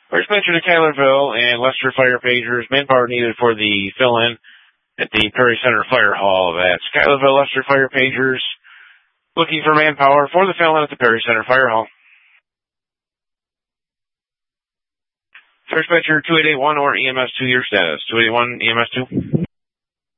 First mention to Kylerville and Lester Fire Pagers. Manpower needed for the fill-in at the Perry Center Fire Hall. That's Kylerville Lester Fire Pagers looking for manpower for the fill-in at the Perry Center Fire Hall. Search Venture 2881 or EMS 2, your status. 2881, EMS 2.